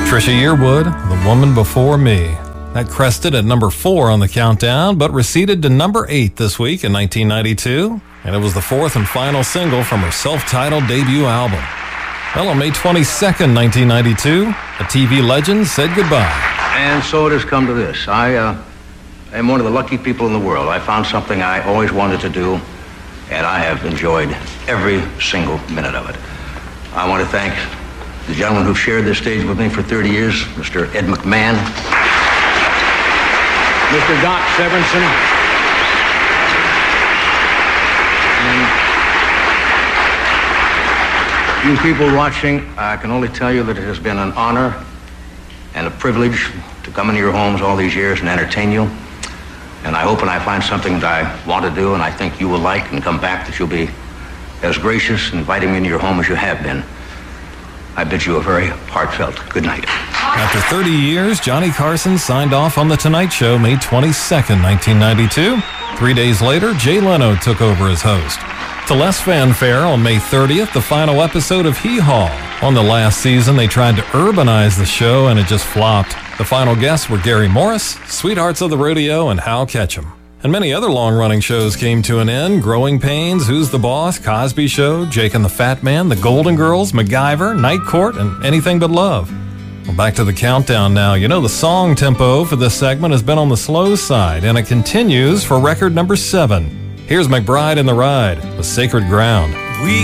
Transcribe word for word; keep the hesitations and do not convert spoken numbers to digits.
Trisha Yearwood, The Woman Before Me. That crested at number four on the countdown, but receded to number eight this week in nineteen ninety-two, and it was the fourth and final single from her self-titled debut album. Well, on May twenty-second, nineteen ninety-two, a T V legend said goodbye. And so it has come to this. I uh, am one of the lucky people in the world. I found something I always wanted to do, and I have enjoyed every single minute of it. I want to thank the gentleman who shared this stage with me for thirty years, Mister Ed McMahon, Mister Doc Severinsen, and you people watching, I can only tell you that it has been an honor and a privilege to come into your homes all these years and entertain you. And I hope when I find something that I want to do and I think you will like and come back, that you'll be as gracious in inviting me into your home as you have been. I bid you a very heartfelt good night. After thirty years, Johnny Carson signed off on The Tonight Show May twenty-second, nineteen ninety-two. Three days later, Jay Leno took over as host. To less fanfare, on May thirtieth, the final episode of Hee Haw. On the last season, they tried to urbanize the show, and it just flopped. The final guests were Gary Morris, Sweethearts of the Rodeo, and Hal Ketchum. And many other long-running shows came to an end. Growing Pains, Who's the Boss, Cosby Show, Jake and the Fat Man, The Golden Girls, MacGyver, Night Court, and Anything But Love. Well, back to the countdown now. You know, the song tempo for this segment has been on the slow side, and it continues for record number seven. Here's McBride and the Ride with Sacred Ground.